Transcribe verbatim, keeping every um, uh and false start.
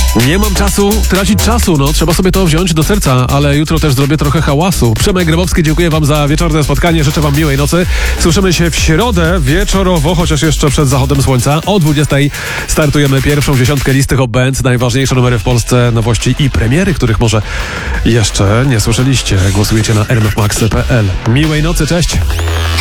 Nie mam czasu tracić czasu, no trzeba sobie to wziąć do serca, ale jutro też zrobię trochę hałasu. Przemek Grabowski, dziękuję wam za wieczorne spotkanie, życzę wam miłej nocy. Słyszymy się w środę wieczorowo, chociaż jeszcze przed zachodem słońca. O dwudziestej startujemy pierwszą dziesiątkę listy Hot Band, najważniejsze numery w Polsce, nowości i premiery, których może jeszcze nie słyszeliście. Głosujecie na r m f max kropka p l. Miłej nocy, cześć!